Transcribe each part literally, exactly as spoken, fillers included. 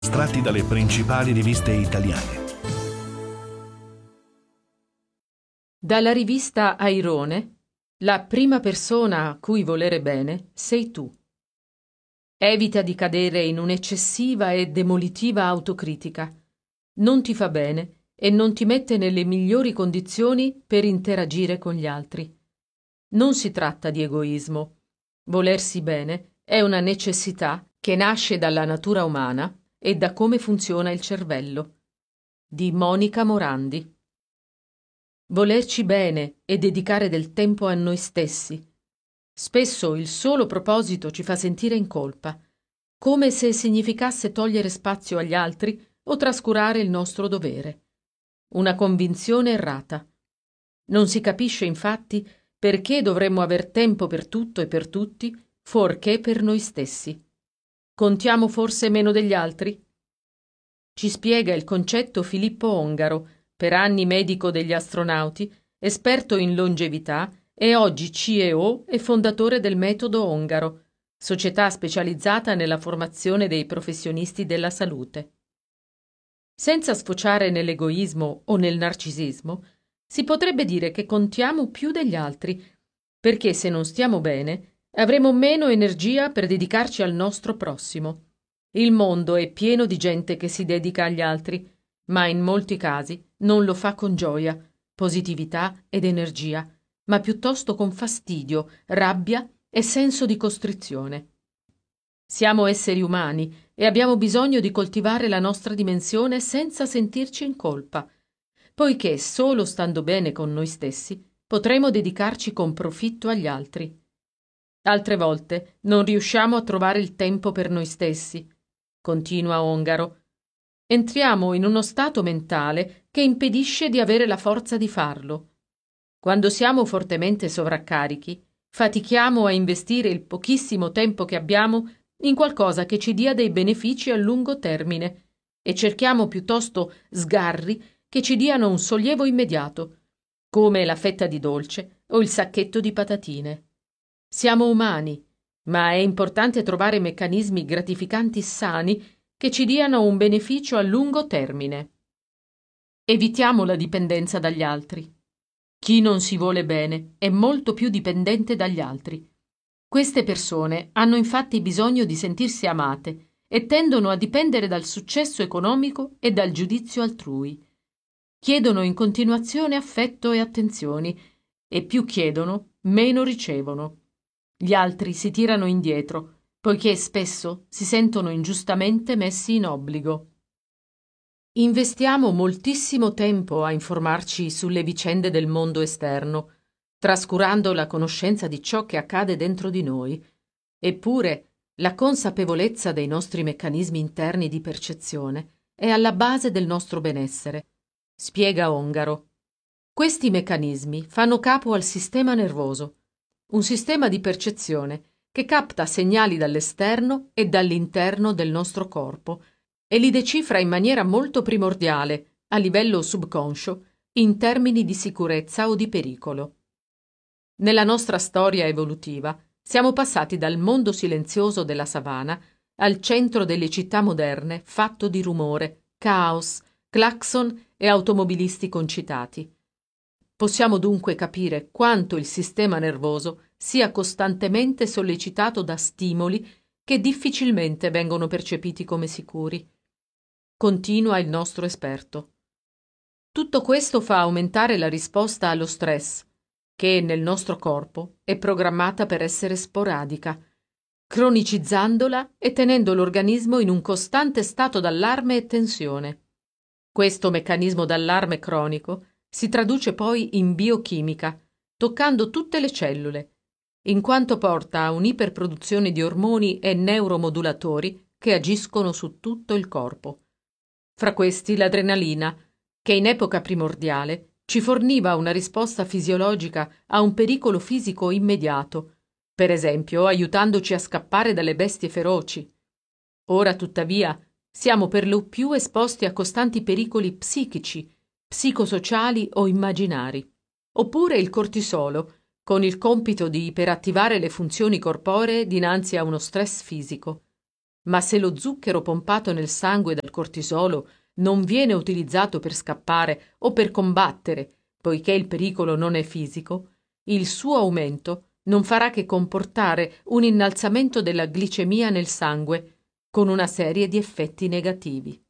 Estratti dalle principali riviste italiane. Dalla rivista Airone, la prima persona a cui volere bene sei tu. Evita di cadere in un'eccessiva e demolitiva autocritica. Non ti fa bene e non ti mette nelle migliori condizioni per interagire con gli altri. Non si tratta di egoismo. Volersi bene è una necessità che nasce dalla natura umana e da come funziona il cervello. Di Monica Morandi. Volerci bene e dedicare del tempo a noi stessi. Spesso il solo proposito ci fa sentire in colpa, come se significasse togliere spazio agli altri o trascurare il nostro dovere. Una convinzione errata. Non si capisce infatti perché dovremmo aver tempo per tutto e per tutti, fuorché per noi stessi. Contiamo forse meno degli altri? Ci spiega il concetto Filippo Ongaro, per anni medico degli astronauti, esperto in longevità e oggi C E O e fondatore del Metodo Ongaro, società specializzata nella formazione dei professionisti della salute. Senza sfociare nell'egoismo o nel narcisismo, si potrebbe dire che contiamo più degli altri, perché se non stiamo bene avremo meno energia per dedicarci al nostro prossimo. Il mondo è pieno di gente che si dedica agli altri, ma in molti casi non lo fa con gioia, positività ed energia, ma piuttosto con fastidio, rabbia e senso di costrizione. Siamo esseri umani e abbiamo bisogno di coltivare la nostra dimensione senza sentirci in colpa, poiché solo stando bene con noi stessi potremo dedicarci con profitto agli altri. Altre volte non riusciamo a trovare il tempo per noi stessi, continua Ongaro. Entriamo in uno stato mentale che impedisce di avere la forza di farlo. Quando siamo fortemente sovraccarichi, fatichiamo a investire il pochissimo tempo che abbiamo in qualcosa che ci dia dei benefici a lungo termine e cerchiamo piuttosto sgarri che ci diano un sollievo immediato, come la fetta di dolce o il sacchetto di patatine. Siamo umani, ma è importante trovare meccanismi gratificanti sani che ci diano un beneficio a lungo termine. Evitiamo la dipendenza dagli altri. Chi non si vuole bene è molto più dipendente dagli altri. Queste persone hanno infatti bisogno di sentirsi amate e tendono a dipendere dal successo economico e dal giudizio altrui. Chiedono in continuazione affetto e attenzioni e più chiedono, meno ricevono. Gli altri si tirano indietro, poiché spesso si sentono ingiustamente messi in obbligo. Investiamo moltissimo tempo a informarci sulle vicende del mondo esterno, trascurando la conoscenza di ciò che accade dentro di noi. Eppure, la consapevolezza dei nostri meccanismi interni di percezione è alla base del nostro benessere, spiega Ongaro. Questi meccanismi fanno capo al sistema nervoso, un sistema di percezione che capta segnali dall'esterno e dall'interno del nostro corpo e li decifra in maniera molto primordiale, a livello subconscio, in termini di sicurezza o di pericolo. Nella nostra storia evolutiva siamo passati dal mondo silenzioso della savana al centro delle città moderne fatto di rumore, caos, clacson e automobilisti concitati. Possiamo dunque capire quanto il sistema nervoso sia costantemente sollecitato da stimoli che difficilmente vengono percepiti come sicuri. Continua il nostro esperto. Tutto questo fa aumentare la risposta allo stress, che nel nostro corpo è programmata per essere sporadica, cronicizzandola e tenendo l'organismo in un costante stato d'allarme e tensione. Questo meccanismo d'allarme cronico si traduce poi in biochimica, toccando tutte le cellule, in quanto porta a un'iperproduzione di ormoni e neuromodulatori che agiscono su tutto il corpo. Fra questi l'adrenalina, che in epoca primordiale ci forniva una risposta fisiologica a un pericolo fisico immediato, per esempio aiutandoci a scappare dalle bestie feroci. Ora, tuttavia, siamo per lo più esposti a costanti pericoli psichici, psicosociali o immaginari. Oppure il cortisolo, con il compito di iperattivare le funzioni corporee dinanzi a uno stress fisico. ma se lo zucchero pompato nel sangue dal cortisolo non viene utilizzato per scappare o per combattere, poiché il pericolo non è fisico, il suo aumento non farà che comportare un innalzamento della glicemia nel sangue, con una serie di effetti negativi.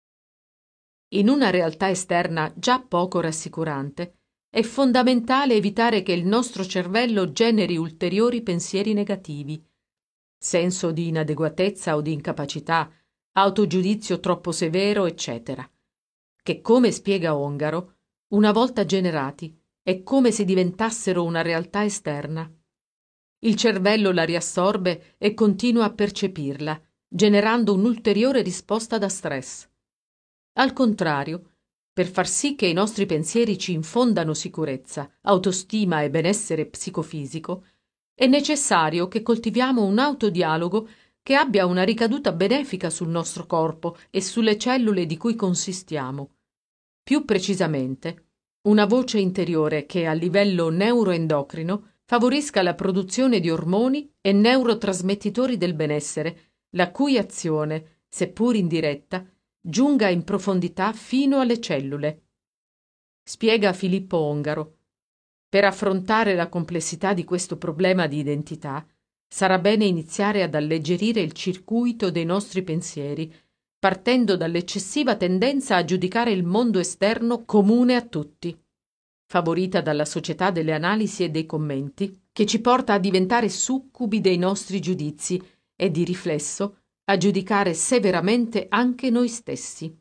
In una realtà esterna già poco rassicurante, è fondamentale evitare che il nostro cervello generi ulteriori pensieri negativi, senso di inadeguatezza o di incapacità, autogiudizio troppo severo, eccetera, che, come spiega Ongaro, una volta generati, è come se diventassero una realtà esterna. Il cervello la riassorbe e continua a percepirla, generando un'ulteriore risposta da stress. Al contrario, per far sì che i nostri pensieri ci infondano sicurezza, autostima e benessere psicofisico, è necessario che coltiviamo un autodialogo che abbia una ricaduta benefica sul nostro corpo e sulle cellule di cui consistiamo. Più precisamente, una voce interiore che a livello neuroendocrino favorisca la produzione di ormoni e neurotrasmettitori del benessere, la cui azione, seppur indiretta, giunga in profondità fino alle cellule. Spiega Filippo Ongaro. Per affrontare la complessità di questo problema di identità, sarà bene iniziare ad alleggerire il circuito dei nostri pensieri, partendo dall'eccessiva tendenza a giudicare il mondo esterno comune a tutti, favorita dalla società delle analisi e dei commenti, che ci porta a diventare succubi dei nostri giudizi e, di riflesso, a giudicare severamente anche noi stessi.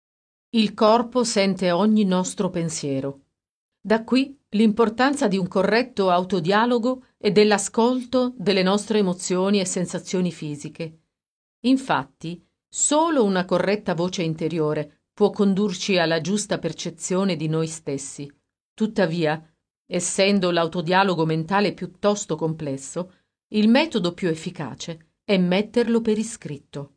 Il corpo sente ogni nostro pensiero. Da qui l'importanza di un corretto autodialogo e dell'ascolto delle nostre emozioni e sensazioni fisiche. Infatti, solo una corretta voce interiore può condurci alla giusta percezione di noi stessi. Tuttavia, essendo l'autodialogo mentale piuttosto complesso, il metodo più efficace è metterlo per iscritto.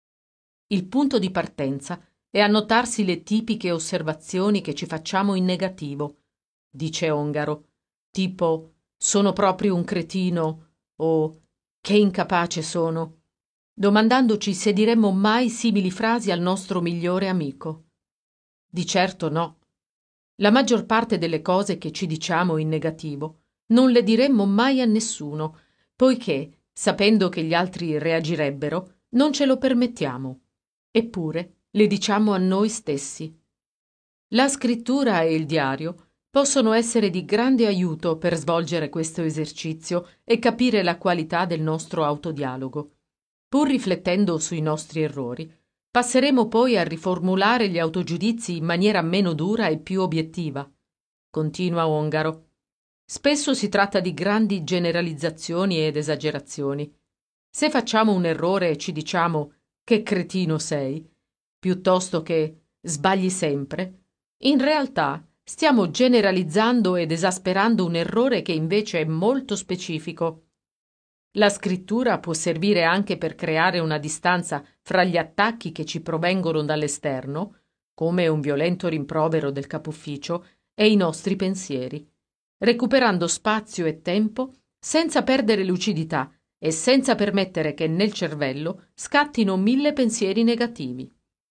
Il punto di partenza è annotarsi le tipiche osservazioni che ci facciamo in negativo, dice Ongaro, tipo «sono proprio un cretino» o «che incapace sono», domandandoci se diremmo mai simili frasi al nostro migliore amico. Di certo no. La maggior parte delle cose che ci diciamo in negativo non le diremmo mai a nessuno, poiché, sapendo che gli altri reagirebbero, non ce lo permettiamo. Eppure le diciamo a noi stessi. La scrittura e il diario possono essere di grande aiuto per svolgere questo esercizio e capire la qualità del nostro autodialogo. Pur riflettendo sui nostri errori, passeremo poi a riformulare gli autogiudizi in maniera meno dura e più obiettiva. Continua Ongaro. Spesso si tratta di grandi generalizzazioni ed esagerazioni. Se facciamo un errore e ci diciamo «che cretino sei», piuttosto che «sbagli sempre», in realtà stiamo generalizzando ed esasperando un errore che invece è molto specifico. La scrittura può servire anche per creare una distanza fra gli attacchi che ci provengono dall'esterno, come un violento rimprovero del capufficio, e i nostri pensieri, recuperando spazio e tempo senza perdere lucidità e senza permettere che nel cervello scattino mille pensieri negativi.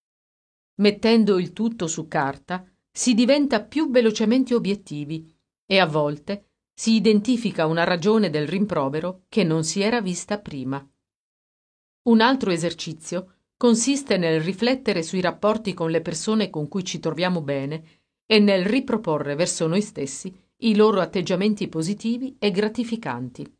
Mettendo il tutto su carta, si diventa più velocemente obiettivi e a volte si identifica una ragione del rimprovero che non si era vista prima. Un altro esercizio consiste nel riflettere sui rapporti con le persone con cui ci troviamo bene e nel riproporre verso noi stessi i loro atteggiamenti positivi e gratificanti.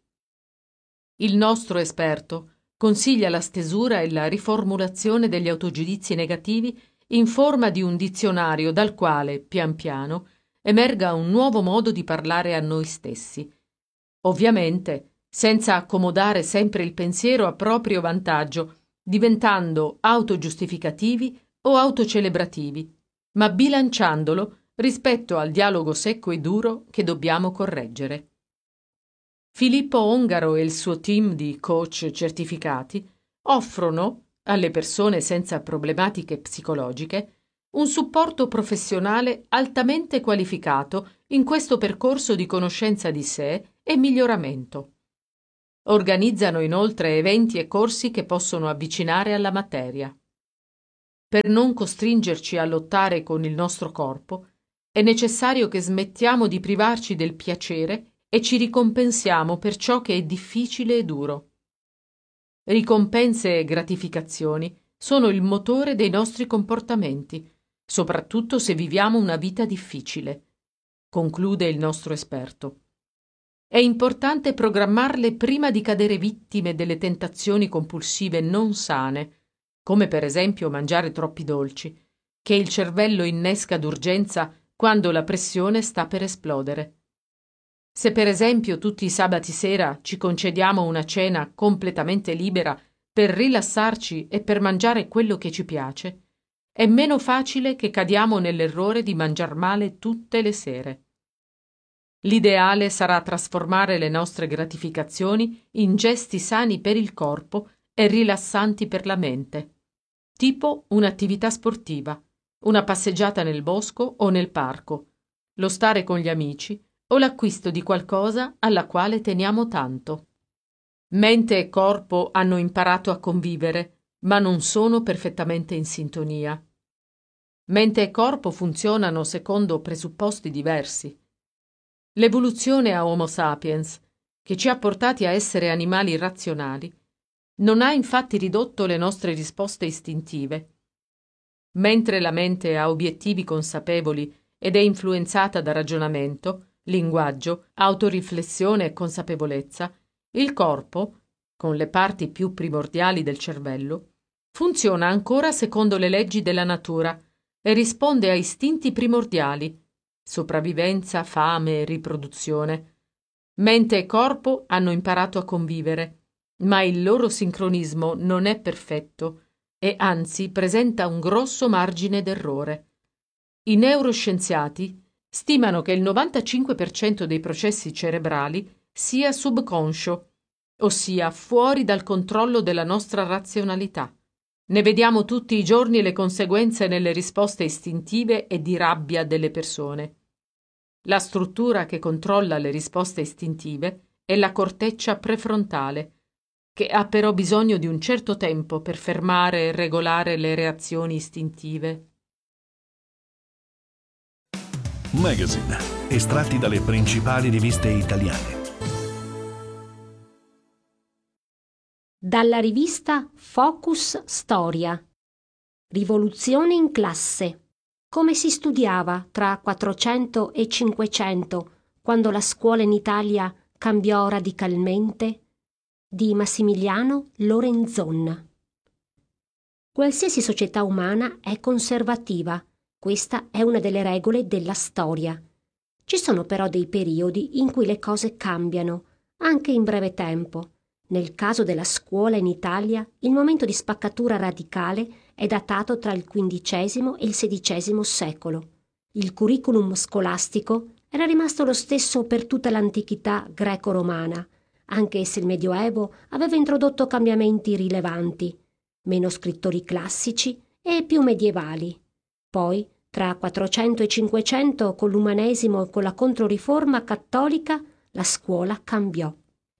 Il nostro esperto consiglia la stesura e la riformulazione degli autogiudizi negativi in forma di un dizionario dal quale, pian piano, emerga un nuovo modo di parlare a noi stessi. Ovviamente, senza accomodare sempre il pensiero a proprio vantaggio, diventando autogiustificativi o autocelebrativi, ma bilanciandolo rispetto al dialogo secco e duro che dobbiamo correggere. Filippo Ongaro e il suo team di coach certificati offrono, alle persone senza problematiche psicologiche, un supporto professionale altamente qualificato in questo percorso di conoscenza di sé e miglioramento. Organizzano inoltre eventi e corsi che possono avvicinare alla materia. Per non costringerci a lottare con il nostro corpo, è necessario che smettiamo di privarci del piacere e ci ricompensiamo per ciò che è difficile e duro. Ricompense e gratificazioni sono il motore dei nostri comportamenti, soprattutto se viviamo una vita difficile, conclude il nostro esperto. È importante programmarle prima di cadere vittime delle tentazioni compulsive non sane, come per esempio mangiare troppi dolci, che il cervello innesca d'urgenza quando la pressione sta per esplodere. Se per esempio tutti i sabati sera ci concediamo una cena completamente libera per rilassarci e per mangiare quello che ci piace, è meno facile che cadiamo nell'errore di mangiar male tutte le sere. L'ideale sarà trasformare le nostre gratificazioni in gesti sani per il corpo e rilassanti per la mente, tipo un'attività sportiva, una passeggiata nel bosco o nel parco, lo stare con gli amici o l'acquisto di qualcosa alla quale teniamo tanto. Mente e corpo hanno imparato a convivere, ma non sono perfettamente in sintonia. Mente e corpo funzionano secondo presupposti diversi. L'evoluzione a Homo sapiens, che ci ha portati a essere animali razionali, non ha infatti ridotto le nostre risposte istintive. Mentre la mente ha obiettivi consapevoli ed è influenzata da ragionamento, linguaggio, autoriflessione e consapevolezza, il corpo, con le parti più primordiali del cervello, funziona ancora secondo le leggi della natura e risponde a istinti primordiali, sopravvivenza, fame e riproduzione. Mente e corpo hanno imparato a convivere, ma il loro sincronismo non è perfetto e anzi presenta un grosso margine d'errore. I neuroscienziati stimano che il novantacinque per cento dei processi cerebrali sia subconscio, ossia fuori dal controllo della nostra razionalità. Ne vediamo tutti i giorni le conseguenze nelle risposte istintive e di rabbia delle persone. La struttura che controlla le risposte istintive è la corteccia prefrontale, che ha però bisogno di un certo tempo per fermare e regolare le reazioni istintive. Magazine, estratti dalle principali riviste italiane. Dalla rivista Focus Storia. Rivoluzione in classe. Come si studiava tra quattrocento e cinquecento, quando la scuola in Italia cambiò radicalmente? Di Massimiliano Lorenzon. Qualsiasi società umana è conservativa. Questa è una delle regole della storia. Ci sono però dei periodi in cui le cose cambiano, anche in breve tempo. Nel caso della scuola in Italia, il momento di spaccatura radicale è datato tra il quindicesimo e il sedicesimo secolo. Il curriculum scolastico era rimasto lo stesso per tutta l'antichità greco-romana, anche se il Medioevo aveva introdotto cambiamenti rilevanti, meno scrittori classici e più medievali. Poi, tra quattrocento e cinquecento, con l'umanesimo e con la Controriforma cattolica, la scuola cambiò.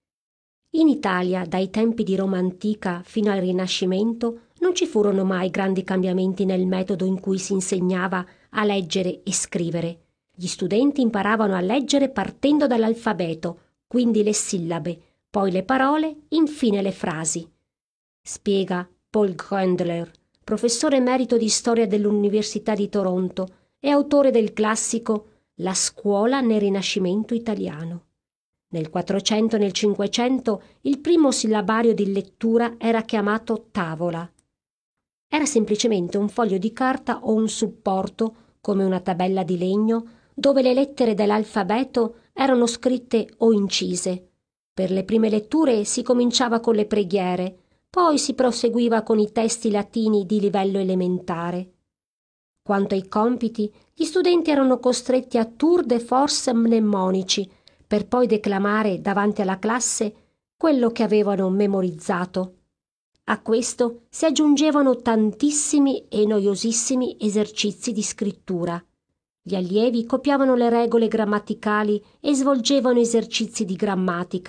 In Italia, dai tempi di Roma antica fino al Rinascimento, non ci furono mai grandi cambiamenti nel metodo in cui si insegnava a leggere e scrivere. Gli studenti imparavano a leggere partendo dall'alfabeto, quindi le sillabe, poi le parole, infine le frasi. Spiega Paul Grandler, professore emerito di storia dell'Università di Toronto e autore del classico La scuola nel Rinascimento italiano. Nel quattrocento e nel cinquecento il primo sillabario di lettura era chiamato tavola. Era semplicemente un foglio di carta o un supporto, come una tabella di legno, dove le lettere dell'alfabeto erano scritte o incise. Per le prime letture si cominciava con le preghiere, poi si proseguiva con i testi latini di livello elementare. Quanto ai compiti, gli studenti erano costretti a tour de force mnemonici, per poi declamare davanti alla classe quello che avevano memorizzato. A questo si aggiungevano tantissimi e noiosissimi esercizi di scrittura. Gli allievi copiavano le regole grammaticali e svolgevano esercizi di grammatica,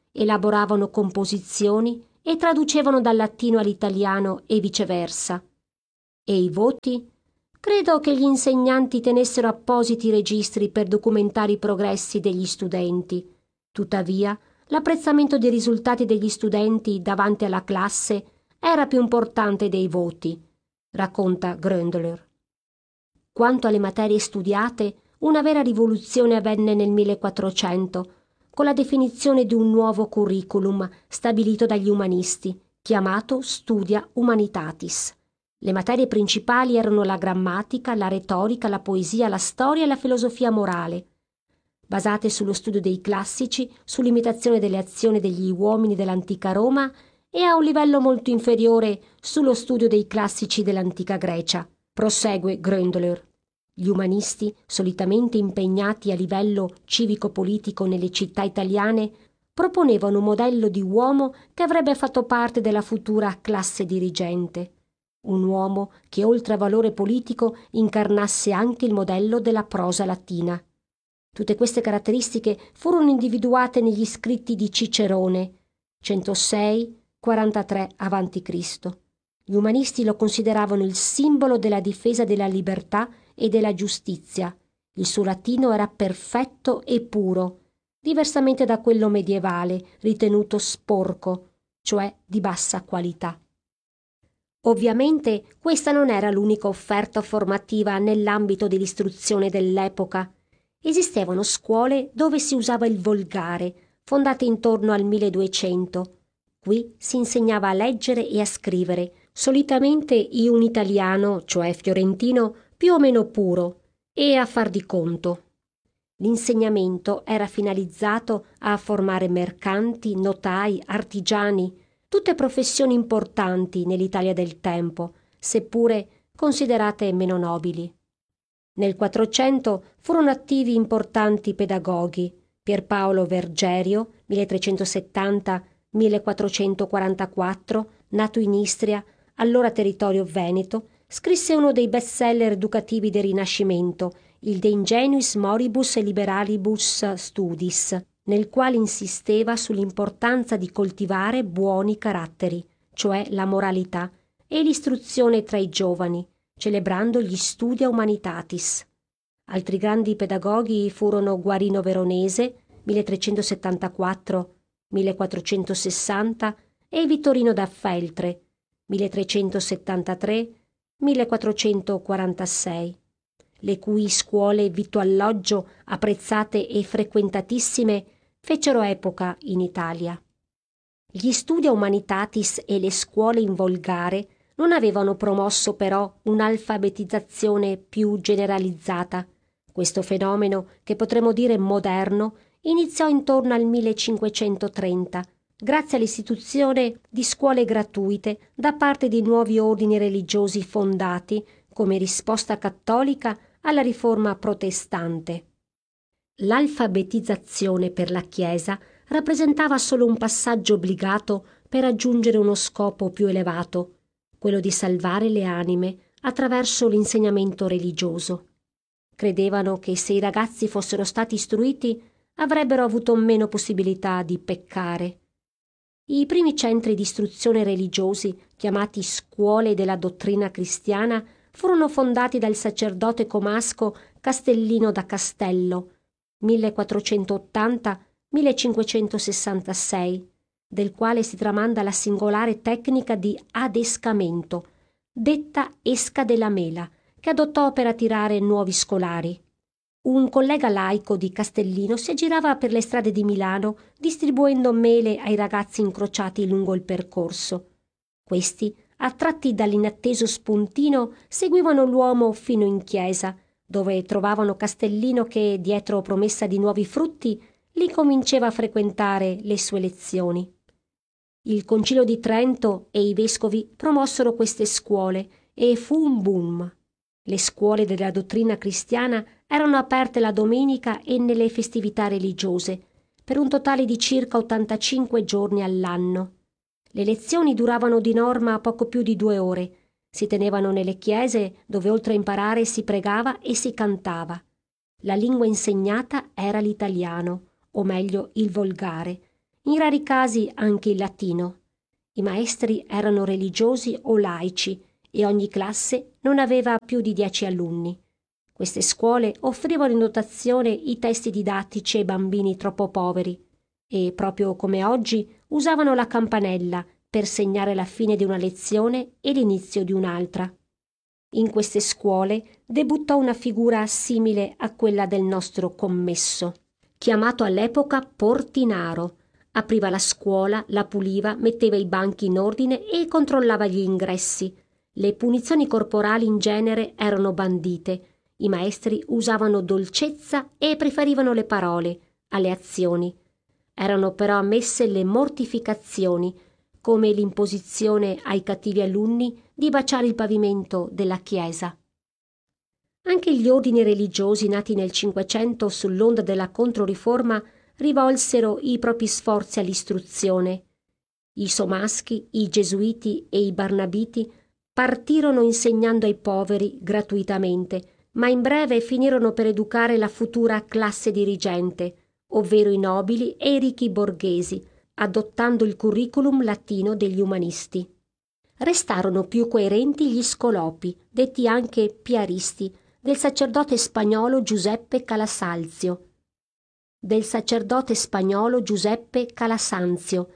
elaboravano composizioni e traducevano dal latino all'italiano e viceversa. E i voti? Credo che gli insegnanti tenessero appositi registri per documentare i progressi degli studenti. Tuttavia, l'apprezzamento dei risultati degli studenti davanti alla classe era più importante dei voti, racconta Gröndler. Quanto alle materie studiate, una vera rivoluzione avvenne nel millequattrocento, con la definizione di un nuovo curriculum stabilito dagli umanisti, chiamato Studia Humanitatis. Le materie principali erano la grammatica, la retorica, la poesia, la storia e la filosofia morale, basate sullo studio dei classici, sull'imitazione delle azioni degli uomini dell'antica Roma e a un livello molto inferiore sullo studio dei classici dell'antica Grecia. Prosegue Gröndler. Gli umanisti, solitamente impegnati a livello civico-politico nelle città italiane, proponevano un modello di uomo che avrebbe fatto parte della futura classe dirigente. Un uomo che oltre a valore politico incarnasse anche il modello della prosa latina. Tutte queste caratteristiche furono individuate negli scritti di Cicerone, centosei quarantatré avanti Cristo Gli umanisti lo consideravano il simbolo della difesa della libertà e della giustizia. Il suo latino era perfetto e puro, diversamente da quello medievale, ritenuto sporco, cioè di bassa qualità. Ovviamente questa non era l'unica offerta formativa nell'ambito dell'istruzione dell'epoca. Esistevano scuole dove si usava il volgare, fondate intorno al milleduecento. Qui si insegnava a leggere e a scrivere, solitamente in un italiano, cioè fiorentino, più o meno puro, e a far di conto. L'insegnamento era finalizzato a formare mercanti, notai, artigiani, tutte professioni importanti nell'Italia del tempo, seppure considerate meno nobili. Nel Quattrocento furono attivi importanti pedagoghi. Pierpaolo Vergerio, milletrecentosettanta millequattrocentoquarantaquattro, nato in Istria, allora territorio veneto, scrisse uno dei bestseller educativi del Rinascimento, il De Ingenuis Moribus e Liberalibus Studis, nel quale insisteva sull'importanza di coltivare buoni caratteri, cioè la moralità, e l'istruzione tra i giovani, celebrando gli Studia Humanitatis. Altri grandi pedagoghi furono Guarino Veronese, milletrecentosettantaquattro millequattrocentosessanta, e Vittorino da Feltre, milletrecentosettantatré millequattrocentoquarantasei, le cui scuole vitto-alloggio, apprezzate e frequentatissime, fecero epoca in Italia. Gli Studia Humanitatis e le scuole in volgare non avevano promosso però un'alfabetizzazione più generalizzata. Questo fenomeno, che potremmo dire moderno, iniziò intorno al millecinquecentotrenta, grazie all'istituzione di scuole gratuite da parte di nuovi ordini religiosi fondati come risposta cattolica alla riforma protestante. L'alfabetizzazione per la Chiesa rappresentava solo un passaggio obbligato per raggiungere uno scopo più elevato, quello di salvare le anime attraverso l'insegnamento religioso. Credevano che se i ragazzi fossero stati istruiti avrebbero avuto meno possibilità di peccare. I primi centri di istruzione religiosi, chiamati scuole della dottrina cristiana, furono fondati dal sacerdote comasco Castellino da Castello, millequattrocentottanta millecinquecentosessantasei, del quale si tramanda la singolare tecnica di adescamento, detta esca della mela, che adottò per attirare nuovi scolari. Un collega laico di Castellino si aggirava per le strade di Milano distribuendo mele ai ragazzi incrociati lungo il percorso. Questi, attratti dall'inatteso spuntino, seguivano l'uomo fino in chiesa, dove trovavano Castellino che, dietro promessa di nuovi frutti, li convinceva a frequentare le sue lezioni. Il Concilio di Trento e i vescovi promossero queste scuole e fu un boom. Le scuole della dottrina cristiana erano aperte la domenica e nelle festività religiose, per un totale di circa ottantacinque giorni all'anno. Le lezioni duravano di norma poco più di due ore. Si tenevano nelle chiese dove oltre a imparare si pregava e si cantava. La lingua insegnata era l'italiano, o meglio il volgare. in rari casi anche il latino. I maestri erano religiosi o laici e ogni classe non aveva più di dieci alunni. Queste scuole offrivano in dotazione i testi didattici ai bambini troppo poveri e, proprio come oggi, usavano la campanella per segnare la fine di una lezione e l'inizio di un'altra. In queste scuole debuttò una figura simile a quella del nostro commesso, chiamato all'epoca portinaro. Apriva la scuola, la puliva, metteva i banchi in ordine e controllava gli ingressi. Le punizioni corporali in genere erano bandite. I maestri usavano dolcezza e preferivano le parole alle azioni. Erano però ammesse le mortificazioni, come l'imposizione ai cattivi alunni di baciare il pavimento della chiesa. Anche gli ordini religiosi nati nel Cinquecento sull'onda della Controriforma rivolsero i propri sforzi all'istruzione. I Somaschi, i Gesuiti e i Barnabiti partirono insegnando ai poveri gratuitamente, ma in breve finirono per educare la futura classe dirigente, ovvero i nobili e i ricchi borghesi, adottando il curriculum latino degli umanisti. Restarono più coerenti gli scolopi, detti anche piaristi, del sacerdote spagnolo Giuseppe Calasanzio, del sacerdote spagnolo Giuseppe Calasanzio,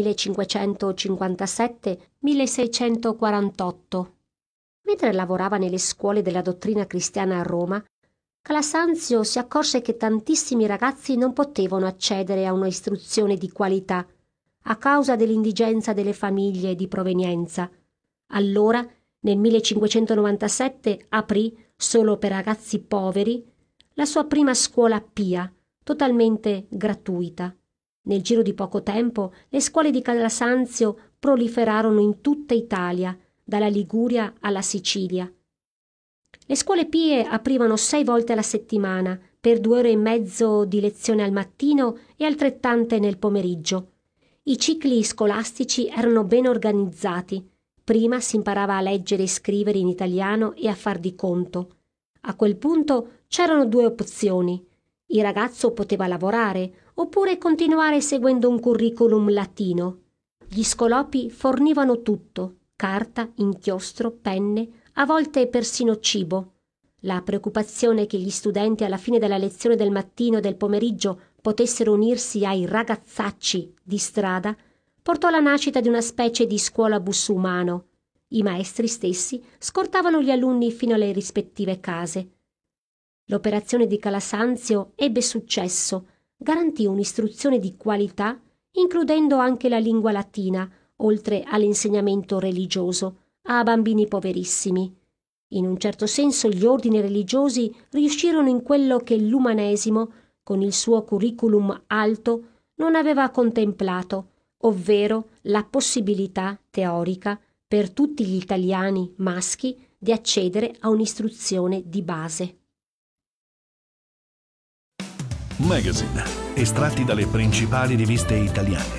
millecinquecentocinquantasette milleseicentoquarantotto. Mentre lavorava nelle scuole della dottrina cristiana a Roma, Calasanzio si accorse che tantissimi ragazzi non potevano accedere a una istruzione di qualità a causa dell'indigenza delle famiglie di provenienza. Allora, nel millecinquecentonovantasette, aprì, solo per ragazzi poveri, la sua prima scuola pia, totalmente gratuita. Nel giro di poco tempo, le scuole di Calasanzio proliferarono in tutta Italia, dalla Liguria alla Sicilia. Le scuole pie aprivano sei volte alla settimana, per due ore e mezzo di lezione al mattino e altrettante nel pomeriggio. I cicli scolastici erano ben organizzati. Prima si imparava a leggere e scrivere in italiano e a far di conto. A quel punto c'erano due opzioni. Il ragazzo poteva lavorare oppure continuare seguendo un curriculum latino. Gli scolopi fornivano tutto: carta, inchiostro, penne, a volte persino cibo. La preoccupazione che gli studenti alla fine della lezione del mattino e del pomeriggio potessero unirsi ai ragazzacci di strada portò alla nascita di una specie di scuola bus umano. I maestri stessi scortavano gli alunni fino alle rispettive case. L'operazione di Calasanzio ebbe successo, garantì un'istruzione di qualità, includendo anche la lingua latina, oltre all'insegnamento religioso, a bambini poverissimi. In un certo senso gli ordini religiosi riuscirono in quello che l'umanesimo, con il suo curriculum alto, non aveva contemplato, ovvero la possibilità teorica per tutti gli italiani maschi di accedere a un'istruzione di base. Magazine, estratti dalle principali riviste italiane.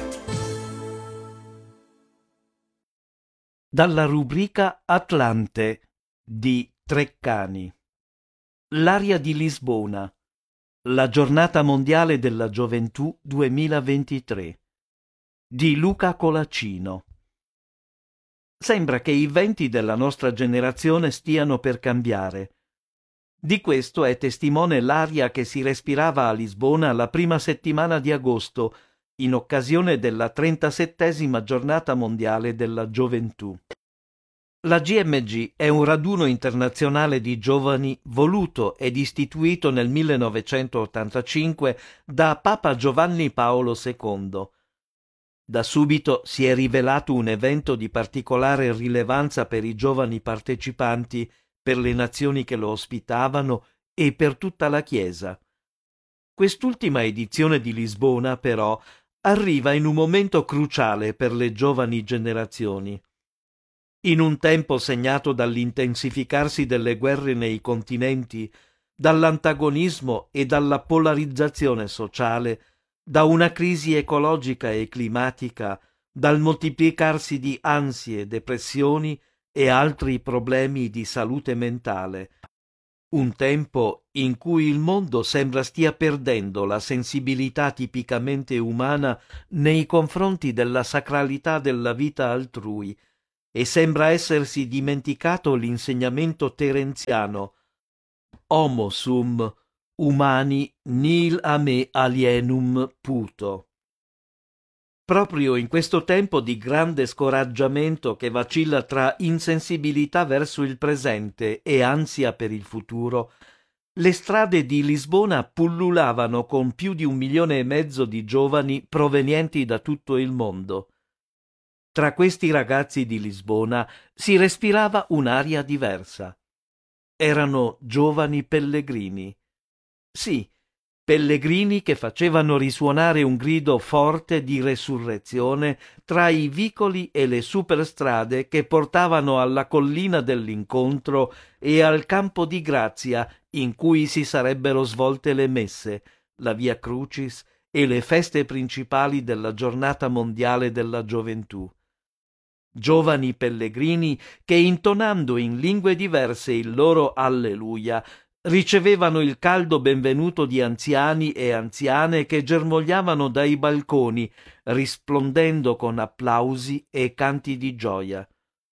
Dalla rubrica Atlante di Treccani. L'aria di Lisbona. La giornata mondiale della gioventù duemilaventitré di Luca Colacino. Sembra che i venti della nostra generazione stiano per cambiare. Di questo è testimone l'aria che si respirava a Lisbona la prima settimana di agosto, in occasione della trentasettesima giornata mondiale della gioventù. La G M G è un raduno internazionale di giovani voluto ed istituito nel millenovecentottantacinque da Papa Giovanni Paolo secondo. Da subito si è rivelato un evento di particolare rilevanza per i giovani partecipanti, per le nazioni che lo ospitavano e per tutta la Chiesa. Quest'ultima edizione di Lisbona, però, arriva in un momento cruciale per le giovani generazioni. In un tempo segnato dall'intensificarsi delle guerre nei continenti, dall'antagonismo e dalla polarizzazione sociale, da una crisi ecologica e climatica, dal moltiplicarsi di ansie, depressioni e altri problemi di salute mentale, Un tempo in cui il mondo sembra stia perdendo la sensibilità tipicamente umana nei confronti della sacralità della vita altrui e sembra essersi dimenticato l'insegnamento terenziano Homo sum, humani nil a me alienum puto. Proprio in questo tempo di grande scoraggiamento che vacilla tra insensibilità verso il presente e ansia per il futuro, le strade di Lisbona pullulavano con più di un milione e mezzo di giovani provenienti da tutto il mondo. Tra questi ragazzi di Lisbona si respirava un'aria diversa. Erano giovani pellegrini. Sì, pellegrini che facevano risuonare un grido forte di resurrezione tra i vicoli e le superstrade che portavano alla collina dell'incontro e al campo di grazia in cui si sarebbero svolte le messe, la Via Crucis e le feste principali della Giornata Mondiale della Gioventù. Giovani pellegrini che, intonando in lingue diverse il loro Alleluia, ricevevano il caldo benvenuto di anziani e anziane che germogliavano dai balconi, risplondendo con applausi e canti di gioia.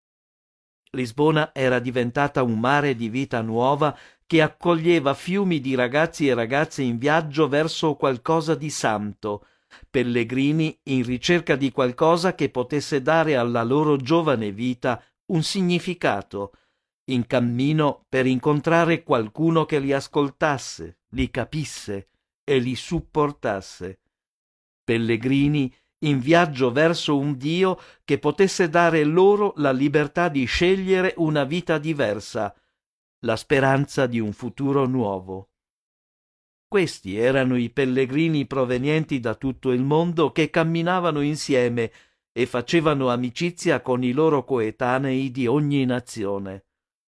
Lisbona era diventata un mare di vita nuova che accoglieva fiumi di ragazzi e ragazze in viaggio verso qualcosa di santo, pellegrini in ricerca di qualcosa che potesse dare alla loro giovane vita un significato, in cammino per incontrare qualcuno che li ascoltasse, li capisse e li supportasse. Pellegrini in viaggio verso un Dio che potesse dare loro la libertà di scegliere una vita diversa, la speranza di un futuro nuovo. Questi erano i pellegrini provenienti da tutto il mondo che camminavano insieme e facevano amicizia con i loro coetanei di ogni nazione.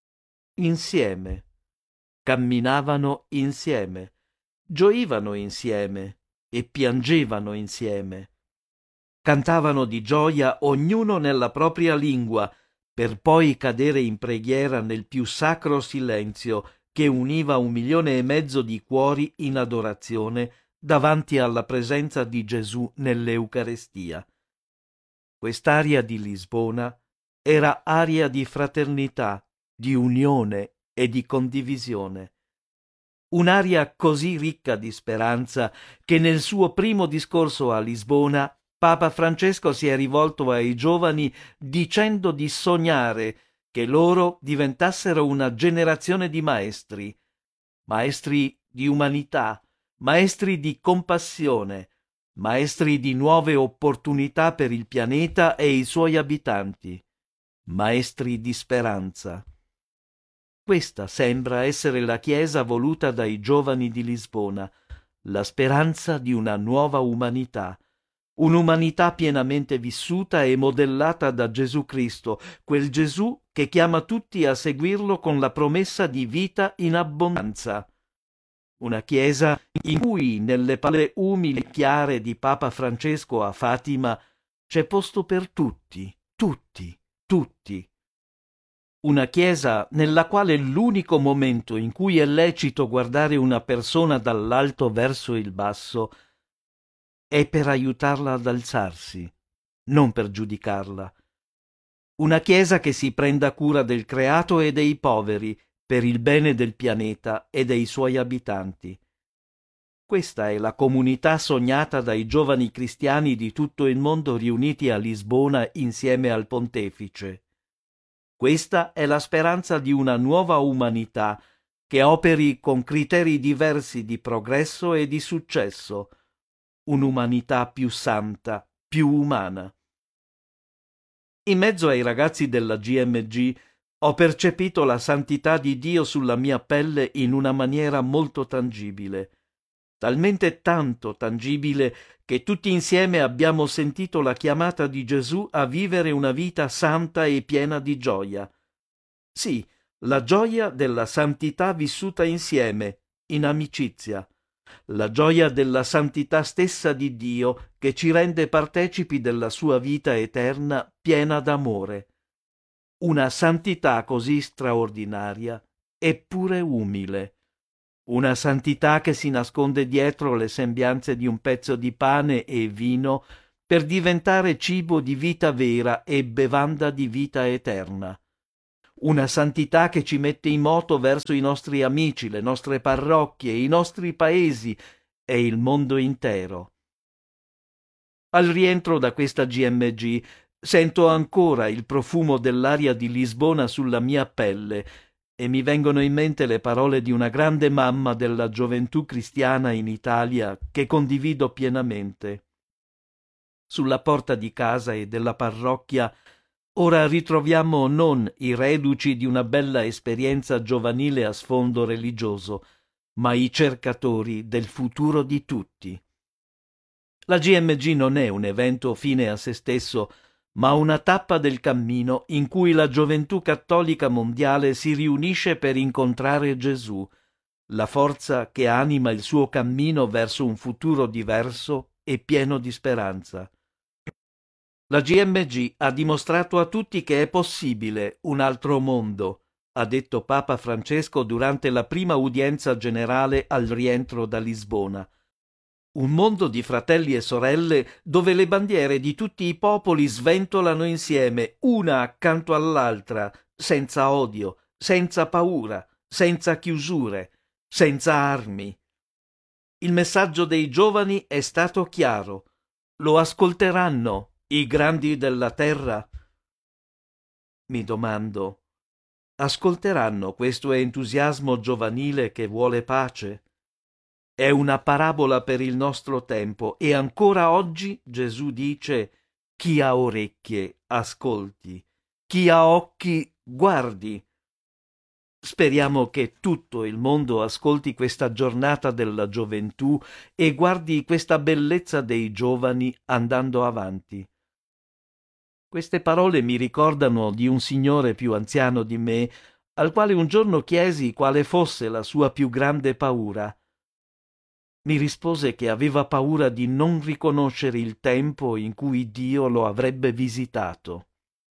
Insieme. Camminavano insieme, gioivano insieme e piangevano insieme. Cantavano di gioia ognuno nella propria lingua, per poi cadere in preghiera nel più sacro silenzio che univa un milione e mezzo di cuori in adorazione davanti alla presenza di Gesù nell'Eucarestia. Quest'aria di Lisbona era aria di fraternità, di unione e di condivisione. Un'aria così ricca di speranza che nel suo primo discorso a Lisbona Papa Francesco si è rivolto ai giovani dicendo di sognare che loro diventassero una generazione di maestri, maestri di umanità, maestri di compassione, maestri di nuove opportunità per il pianeta e i suoi abitanti, maestri di speranza. Questa sembra essere la Chiesa voluta dai giovani di Lisbona, la speranza di una nuova umanità, un'umanità pienamente vissuta e modellata da Gesù Cristo, quel Gesù che chiama tutti a seguirlo con la promessa di vita in abbondanza. Una Chiesa in cui, nelle parole umili e chiare di Papa Francesco a Fatima, c'è posto per tutti, tutti, tutti. Una Chiesa nella quale l'unico momento in cui è lecito guardare una persona dall'alto verso il basso è per aiutarla ad alzarsi, non per giudicarla. Una Chiesa che si prenda cura del creato e dei poveri per il bene del pianeta e dei suoi abitanti. Questa è la comunità sognata dai giovani cristiani di tutto il mondo riuniti a Lisbona insieme al Pontefice. Questa è la speranza di una nuova umanità che operi con criteri diversi di progresso e di successo, un'umanità più santa, più umana. In mezzo ai ragazzi della G M G ho percepito la santità di Dio sulla mia pelle in una maniera molto tangibile, talmente tanto tangibile che tutti insieme abbiamo sentito la chiamata di Gesù a vivere una vita santa e piena di gioia. Sì, la gioia della santità vissuta insieme, in amicizia, la gioia della santità stessa di Dio che ci rende partecipi della sua vita eterna piena d'amore. Una santità così straordinaria eppure umile. Una santità che si nasconde dietro le sembianze di un pezzo di pane e vino per diventare cibo di vita vera e bevanda di vita eterna. Una santità che ci mette in moto verso i nostri amici, le nostre parrocchie, i nostri paesi e il mondo intero. Al rientro da questa G M G sento ancora il profumo dell'aria di Lisbona sulla mia pelle e mi vengono in mente le parole di una grande mamma della gioventù cristiana in Italia che condivido pienamente. Sulla porta di casa e della parrocchia ora ritroviamo non i reduci di una bella esperienza giovanile a sfondo religioso, ma i cercatori del futuro di tutti. La G M G non è un evento fine a se stesso, ma una tappa del cammino in cui la gioventù cattolica mondiale si riunisce per incontrare Gesù, la forza che anima il suo cammino verso un futuro diverso e pieno di speranza. La G M G ha dimostrato a tutti che è possibile un altro mondo, ha detto Papa Francesco durante la prima udienza generale al rientro da Lisbona. Un mondo di fratelli e sorelle dove le bandiere di tutti i popoli sventolano insieme, una accanto all'altra, senza odio, senza paura, senza chiusure, senza armi. Il messaggio dei giovani è stato chiaro. Lo ascolteranno i grandi della terra? Mi domando, ascolteranno questo entusiasmo giovanile che vuole pace? È una parabola per il nostro tempo e ancora oggi Gesù dice: chi ha orecchie ascolti, chi ha occhi guardi. Speriamo che tutto il mondo ascolti questa giornata della gioventù e guardi questa bellezza dei giovani andando avanti. Queste parole mi ricordano di un signore più anziano di me, al quale un giorno chiesi quale fosse la sua più grande paura. Mi rispose che aveva paura di non riconoscere il tempo in cui Dio lo avrebbe visitato.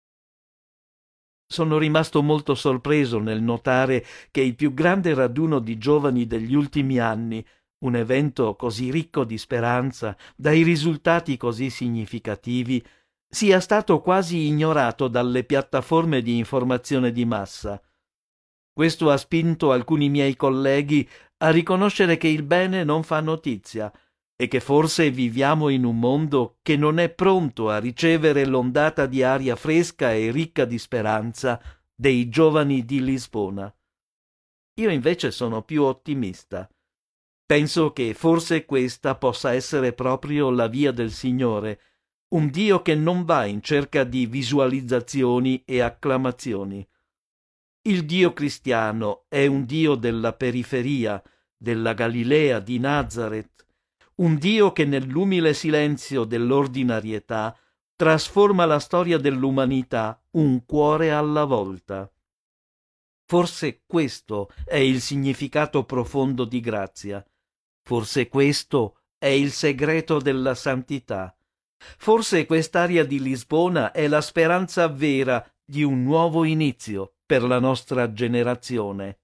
Sono rimasto molto sorpreso nel notare che il più grande raduno di giovani degli ultimi anni, un evento così ricco di speranza, dai risultati così significativi, sia stato quasi ignorato dalle piattaforme di informazione di massa. Questo ha spinto alcuni miei colleghi a riconoscere che il bene non fa notizia e che forse viviamo in un mondo che non è pronto a ricevere l'ondata di aria fresca e ricca di speranza dei giovani di Lisbona. Io invece sono più ottimista. Penso che forse questa possa essere proprio la via del Signore, un Dio che non va in cerca di visualizzazioni e acclamazioni. Il Dio cristiano è un Dio della periferia, della Galilea, di Nazareth, un Dio che nell'umile silenzio dell'ordinarietà trasforma la storia dell'umanità un cuore alla volta. Forse questo è il significato profondo di grazia. Forse questo è il segreto della santità. Forse quest'aria di Lisbona è la speranza vera di un nuovo inizio per la nostra generazione.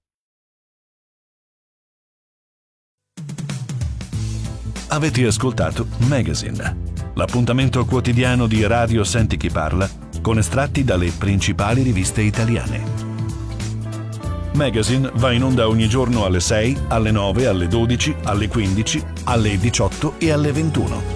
Avete ascoltato Magazine, l'appuntamento quotidiano di Radio Senti Chi Parla con estratti dalle principali riviste italiane. Magazine va in onda ogni giorno alle sei, alle nove, alle dodici, alle quindici, alle diciotto e alle ventuno.